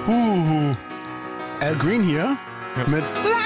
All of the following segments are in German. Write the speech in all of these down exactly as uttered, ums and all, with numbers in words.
Uh, Al Green hier mit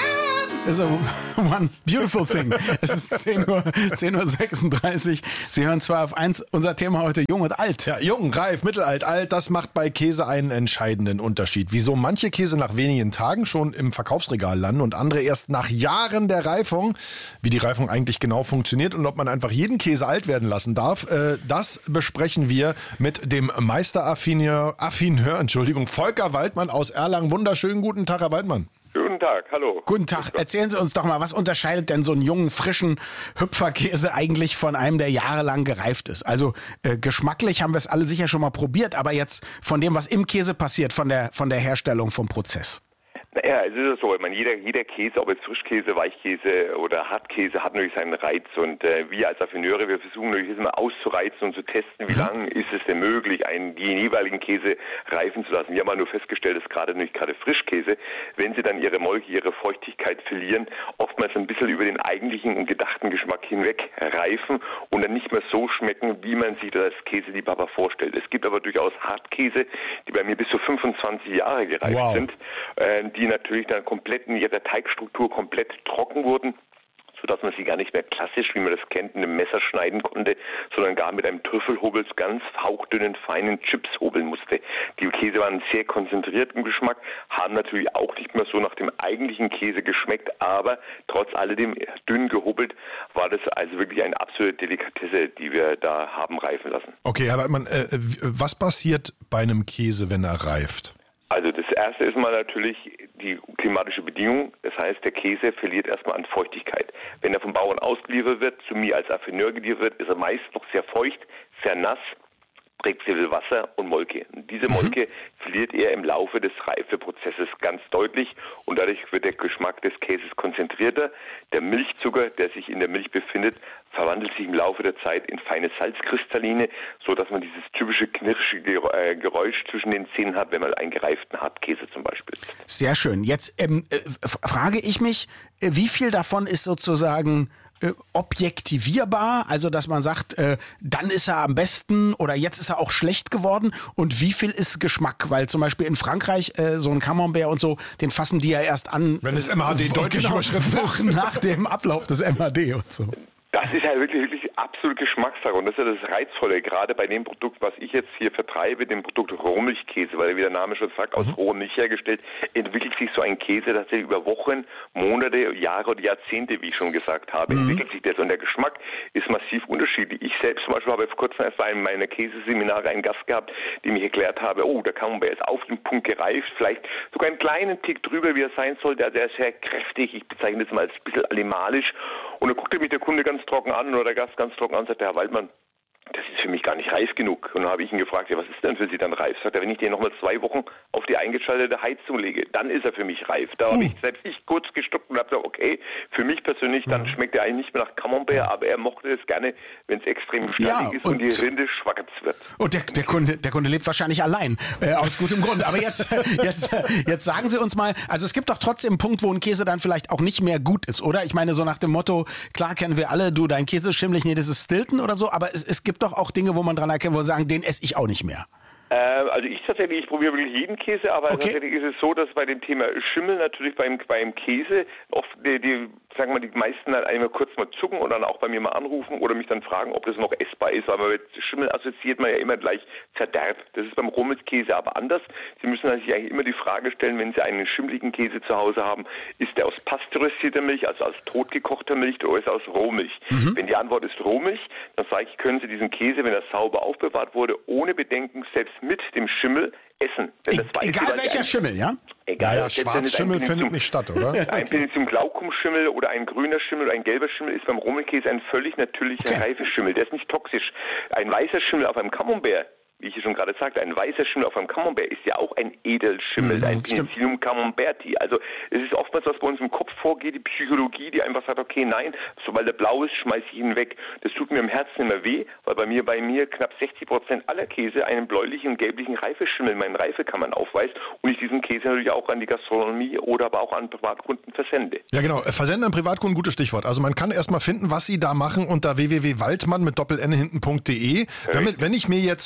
is a one beautiful thing. Es ist zehn Uhr sechsunddreißig. Sie hören zwei auf eins. Unser Thema heute Jung und Alt. Ja, jung, reif, mittelalt, alt, das macht bei Käse einen entscheidenden Unterschied. Wieso manche Käse nach wenigen Tagen schon im Verkaufsregal landen und andere erst nach Jahren der Reifung. Wie die Reifung eigentlich genau funktioniert und ob man einfach jeden Käse alt werden lassen darf, äh, das besprechen wir mit dem Meisteraffineur, Affineur, Entschuldigung, Volker Waldmann aus Erlangen. Wunderschönen guten Tag, Herr Waldmann. Guten Tag, hallo. Guten Tag. Erzählen Sie uns doch mal, was unterscheidet denn so einen jungen, frischen Hüpferkäse eigentlich von einem, der jahrelang gereift ist? Also äh, geschmacklich haben wir es alle sicher schon mal probiert, aber jetzt von dem, was im Käse passiert, von der von der Herstellung, vom Prozess. Naja, es ist ja so, ich meine, jeder, jeder Käse, ob jetzt Frischkäse, Weichkäse oder Hartkäse, hat natürlich seinen Reiz und äh, wir als Affineure, wir versuchen natürlich immer auszureizen und zu testen, wie lange ist es denn möglich, einen den jeweiligen Käse reifen zu lassen. Wir haben mal nur festgestellt, dass gerade natürlich gerade Frischkäse, wenn sie dann ihre Molke, ihre Feuchtigkeit verlieren, oftmals ein bisschen über den eigentlichen und gedachten Geschmack hinweg reifen und dann nicht mehr so schmecken, wie man sich das als Käseliebhaber vorstellt. Es gibt aber durchaus Hartkäse, die bei mir bis zu fünfundzwanzig Jahre gereift wow. sind, äh, die die natürlich dann komplett in ihrer Teigstruktur komplett trocken wurden, sodass man sie gar nicht mehr klassisch, wie man das kennt, mit einem Messer schneiden konnte, sondern gar mit einem Trüffelhobel ganz hauchdünnen, feinen Chips hobeln musste. Die Käse waren sehr konzentriert im Geschmack, haben natürlich auch nicht mehr so nach dem eigentlichen Käse geschmeckt, aber trotz alledem dünn gehobelt war das also wirklich eine absolute Delikatesse, die wir da haben reifen lassen. Okay, Herr Waldmann, äh, was passiert bei einem Käse, wenn er reift? Also das erste ist mal natürlich die klimatische Bedingung. Das heißt, der Käse verliert erstmal an Feuchtigkeit. Wenn er vom Bauern ausgeliefert wird, zu mir als Affineur geliefert wird, ist er meist noch sehr feucht, sehr nass, trägt sehr viel Wasser und Molke. Und diese Molke mhm. verliert er im Laufe des Reifeprozesses ganz deutlich und dadurch wird der Geschmack des Käses konzentrierter. Der Milchzucker, der sich in der Milch befindet, verwandelt sich im Laufe der Zeit in feine Salzkristalline, so dass man dieses typische knirschige Geräusch zwischen den Zähnen hat, wenn man einen gereiften Hartkäse zum Beispiel isst. Sehr schön. Jetzt ähm, äh, frage ich mich, äh, wie viel davon ist sozusagen äh, objektivierbar, also dass man sagt, äh, dann ist er am besten oder jetzt ist er auch schlecht geworden und wie viel ist Geschmack? Weil zum Beispiel in Frankreich äh, so ein Camembert und so, den fassen die ja erst an, wenn das M H D deutlich genau, überschritten ist. Wochen nach dem Ablauf des M H D und so. Das ist ja wirklich, wirklich absolut Geschmackssache und das ist ja das Reizvolle, gerade bei dem Produkt, was ich jetzt hier vertreibe, dem Produkt Rohmilchkäse, weil wie der Name schon sagt, aus roher Milch hergestellt, entwickelt sich so ein Käse tatsächlich über Wochen, Monate, Jahre oder Jahrzehnte, wie ich schon gesagt habe, mhm. entwickelt sich das und der Geschmack ist massiv unterschiedlich. Ich selbst zum Beispiel habe vor kurzem erst bei einem meiner Käseseminare einen Gast gehabt, dem ich erklärt habe, oh, der Camembert ist auf den Punkt gereift, vielleicht sogar einen kleinen Tick drüber, wie er sein sollte, also er ist sehr kräftig, ich bezeichne das mal als ein bisschen animalisch und dann guckte mich der Kunde ganz trocken an oder der Gast ganz trocken an und sagte, Herr Waldmann, das ist für mich gar nicht reif genug. Und dann habe ich ihn gefragt, ja, was ist denn für Sie dann reif? Sagt er, wenn ich den nochmal zwei Wochen auf die eingeschaltete Heizung lege, dann ist er für mich reif. Da habe ich selbst ich kurz gestuckt und habe gesagt, okay, für mich persönlich, dann schmeckt er eigentlich nicht mehr nach Camembert, aber er mochte es gerne, wenn es extrem stärkig ja, ist und, und die Rinde schwackert wird. Und der, der Kunde, der Kunde lebt wahrscheinlich allein, äh, aus gutem Grund. Aber jetzt, jetzt, jetzt sagen Sie uns mal, also es gibt doch trotzdem einen Punkt, wo ein Käse dann vielleicht auch nicht mehr gut ist, oder? Ich meine, so nach dem Motto, klar kennen wir alle, du, dein Käse ist schimmelig, nee, das ist Stilton oder so, aber es, es gibt doch auch Dinge, wo man dran erkennt, wo wir sagen, den esse ich auch nicht mehr. Äh, also ich tatsächlich, ich probiere wirklich jeden Käse, aber okay. tatsächlich ist es so, dass bei dem Thema Schimmel natürlich beim, beim Käse oft die, die sagen wir, die meisten dann einmal kurz mal zucken und dann auch bei mir mal anrufen oder mich dann fragen, ob das noch essbar ist, weil man mit Schimmel assoziiert man ja immer gleich Verderb. Das ist beim Rohmilchkäse aber anders. Sie müssen sich eigentlich immer die Frage stellen, wenn Sie einen schimmeligen Käse zu Hause haben, ist der aus pasteurisierter Milch, also aus totgekochter Milch oder ist er aus Rohmilch? Mhm. Wenn die Antwort ist Rohmilch, dann sage ich, können Sie diesen Käse, wenn er sauber aufbewahrt wurde, ohne Bedenken selbst mit dem Schimmel essen. Denn das e- egal welcher ein, Schimmel, ja? Egal. Naja, Schwarzschimmel findet nicht statt, oder? Ein Penicillium glaucum-Schimmel oder ein grüner Schimmel oder ein gelber Schimmel ist beim Rohmilchkäse ein völlig natürlicher okay. Reifeschimmel. Der ist nicht toxisch. Ein weißer Schimmel auf einem Camembert, wie ich schon gerade sagte, ein weißer Schimmel auf einem Camembert ist ja auch ein Edelschimmel, mhm, ein Penicillium camemberti. Also es ist oftmals, was bei uns im Kopf vorgeht, die Psychologie, die einfach sagt, okay, nein, sobald der blau ist, schmeiße ich ihn weg. Das tut mir im Herzen immer weh, weil bei mir bei mir knapp sechzig Prozent aller Käse einen bläulichen und gelblichen Reifeschimmel in meinen Reifekammern aufweist und ich diesen Käse natürlich auch an die Gastronomie oder aber auch an Privatkunden versende. Ja genau, Versenden an Privatkunden, gutes Stichwort. Also man kann erstmal finden, was Sie da machen unter w w w punkt waldmann mit doppel n hinten punkt de. Wenn, wenn ich mir jetzt so ein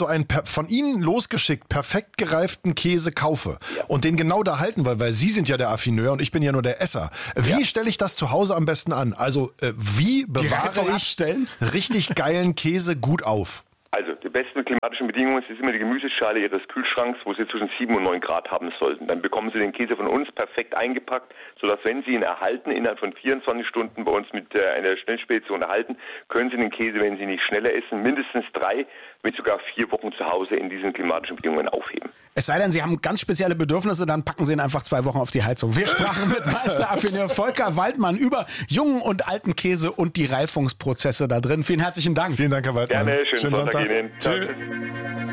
von Ihnen losgeschickt perfekt gereiften Käse kaufe ja. und den genau da halten, weil, weil Sie sind ja der Affineur und ich bin ja nur der Esser. Wie ja. stelle ich das zu Hause am besten an? Also äh, wie bewahre ich abstellen? richtig geilen Käse gut auf? Also die besten klimatischen Bedingungen ist immer die Gemüseschale Ihres Kühlschranks, wo Sie zwischen sieben und neun Grad haben sollten. Dann bekommen Sie den Käse von uns perfekt eingepackt, sodass, wenn Sie ihn erhalten, innerhalb von vierundzwanzig Stunden bei uns mit äh, einer Schnellspedition erhalten, können Sie den Käse, wenn Sie nicht schneller essen, mindestens drei, mit sogar vier Wochen zu Hause in diesen klimatischen Bedingungen aufheben. Es sei denn, Sie haben ganz spezielle Bedürfnisse, dann packen Sie ihn einfach zwei Wochen auf die Heizung. Wir sprachen mit Meisteraffineur Volker Waldmann über jungen und alten Käse und die Reifungsprozesse da drin. Vielen herzlichen Dank. Vielen Dank, Herr Waldmann. Gerne, schönen, schönen Sonntag, Sonntag Ihnen. Tschüss.